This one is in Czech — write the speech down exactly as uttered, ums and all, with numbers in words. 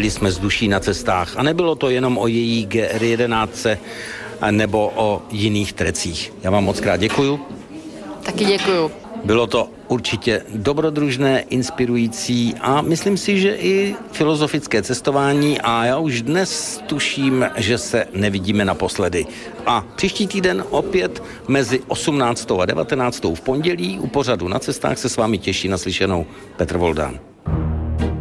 Byli jsme s duší na cestách a nebylo to jenom o její G R jedenáct nebo o jiných trecích. Já vám moc krát děkuju. Taky děkuju. Bylo to určitě dobrodružné, inspirující a myslím si, že i filozofické cestování a já už dnes tuším, že se nevidíme naposledy. A příští týden opět mezi osmnáctou a devatenáctou v pondělí u pořadu Na cestách se s vámi těší naslyšenou Petr Voldán.